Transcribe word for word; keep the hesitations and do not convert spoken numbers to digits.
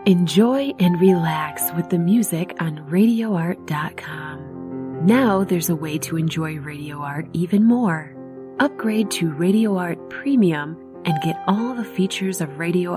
Enjoy and relax with the music on radio art dot com. Now there's a way to enjoy Radio Art even more. Upgrade to Radio Art Premium and get all the features of Radio